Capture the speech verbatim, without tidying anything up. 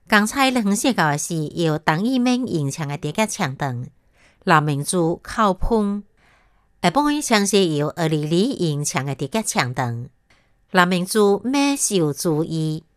刚才两色到的是由当意面形成的叠加肠肠，南明珠靠烹。下晡伊尝试由二厘厘形成的叠加肠肠，南明珠美受注意。